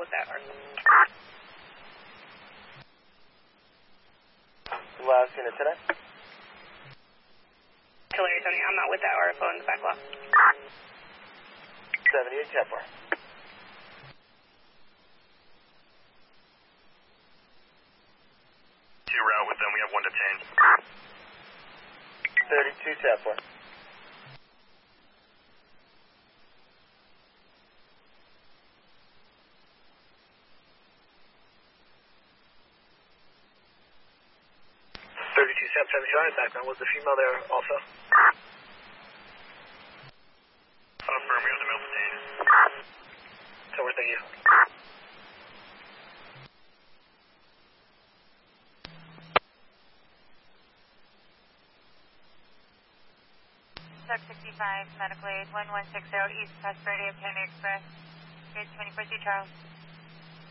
with that article. Last unit today. Hillary Tony, I'm not with that article in the back lot. 78 Kepler. Route with them, we have 1 detained. 32 Kepler. 32 Sam 79, background. Was the female there also? Affirm, we have the male detained. So where thank you. Truck 65, medical aid 1160 East Prosperity of Panda Express. Grid 24C Charles.